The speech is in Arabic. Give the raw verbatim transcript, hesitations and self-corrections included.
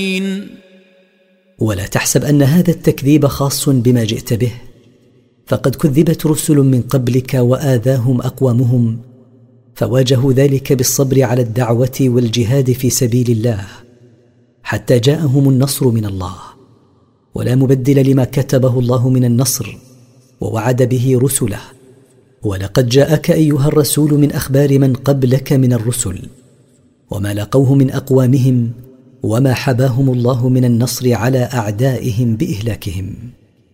ولا تحسب أن هذا التكذيب خاص بما جئت به، فقد كذبت رسل من قبلك وآذاهم أقوامهم، فواجهوا ذلك بالصبر على الدعوة والجهاد في سبيل الله حتى جاءهم النصر من الله، ولا مبدل لما كتبه الله من النصر ووعد به رسله. ولقد جاءك أيها الرسول من أخبار من قبلك من الرسل وما لقوه من أقوامهم، وما حباهم الله من النصر على أعدائهم بإهلاكهم.